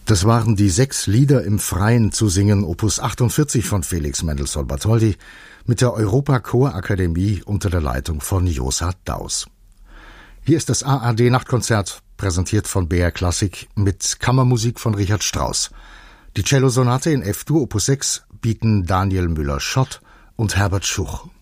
Das waren die 6 Lieder im Freien zu singen, Opus 48 von Felix Mendelssohn Bartholdy, mit der Europa-Chorakademie unter der Leitung von Josa Daus. Hier ist das ARD-Nachtkonzert, präsentiert von BR Klassik, mit Kammermusik von Richard Strauss. Die Cellosonate in F-Dur, Opus 6, bieten Daniel Müller-Schott und Herbert Schuch.